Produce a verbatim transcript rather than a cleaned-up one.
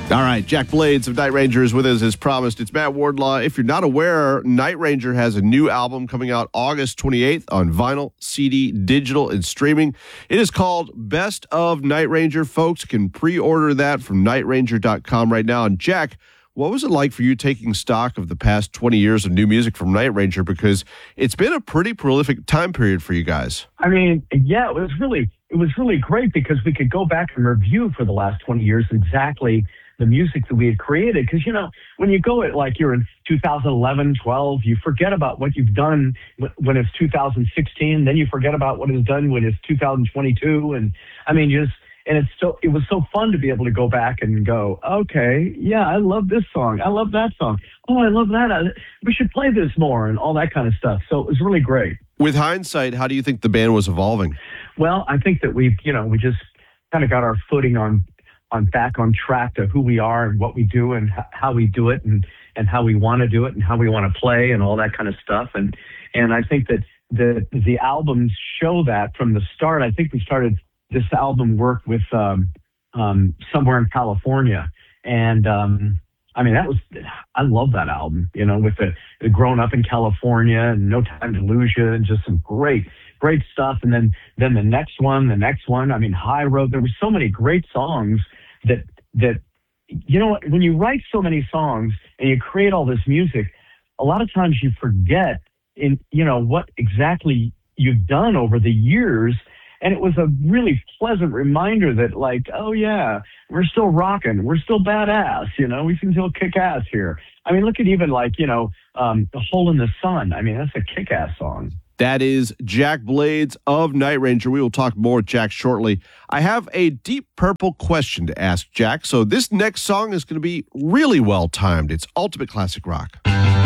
All right, Jack Blades of Night Ranger is with us as promised. It's Matt Wardlaw. If you're not aware, Night Ranger has a new album coming out August twenty-eighth on vinyl, C D, digital, and streaming. It is called Best of Night Ranger. Folks can pre-order that from night ranger dot com right now. And Jack, what was it like for you taking stock of the past twenty years of new music from Night Ranger? Because it's been a pretty prolific time period for you guys. I mean, yeah, it was really, it was really great because we could go back and review for the last twenty years exactly the music that we had created. Because, you know, when you go at like you're in two thousand eleven, twelve, you forget about what you've done when it's two thousand sixteen. Then you forget about what it's done when it's two thousand twenty-two. And I mean, you just, and it's so, it was so fun to be able to go back and go, okay, yeah, I love this song. I love that song. Oh, I love that. I, we should play this more and all that kind of stuff. So it was really great. With hindsight, how do you think the band was evolving? Well, I think that we've, you know, we just kind of got our footing on, on back on track to who we are and what we do and h- how we do it and, and how we want to do it and how we want to play and all that kind of stuff. And, and I think that the, the albums show that from the start. I think we started this album work with, um, um, Somewhere in California. And, um, I mean, that was, I love that album, you know, with the, the Growing Up in California and No Time to Lose You and just some great, great stuff. And then, then the next one, the next one, I mean, High Road, there were so many great songs that, that, you know, when you write so many songs and you create all this music, a lot of times you forget in, you know, what exactly you've done over the years. And it was a really pleasant reminder that, like, oh, yeah, we're still rocking. We're still badass. You know, we can still kick ass here. I mean, look at even like, you know, um, The Hole in the Sun. I mean, that's a kick ass song. That is Jack Blades of Night Ranger. We will talk more with Jack shortly. I have a Deep Purple question to ask Jack. So this next song is going to be really well timed. It's ultimate classic rock.